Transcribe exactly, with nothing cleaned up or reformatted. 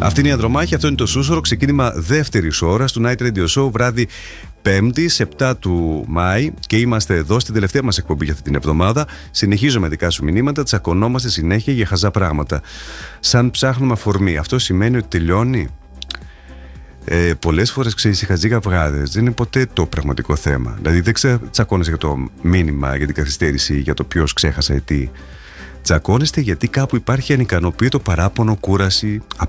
Αυτή είναι η Ανδρομάχη, αυτό είναι το Σούσορο. Ξεκίνημα δεύτερης ώρας του Night Radio Show, βράδυ Πέμπτη, επτά του Μάη, και είμαστε εδώ στην τελευταία μας εκπομπή για αυτή την εβδομάδα. Συνεχίζουμε δικά σου μηνύματα, τσακωνόμαστε συνέχεια για χαζά πράγματα. Σαν ψάχνουμε αφορμή. Αυτό σημαίνει ότι τελειώνει. Ε, πολλές φορές, ξέρεις, οι χαζοί καυγάδες δεν είναι ποτέ το πραγματικό θέμα. Δηλαδή δεν ξε... τσακώνεσαι για το μήνυμα, για την καθυστέρηση, για το ποιος ξέχασε τι. Τσακώνεστε γιατί κάπου υπάρχει ανικανοποίητο, παράπονο, κούραση,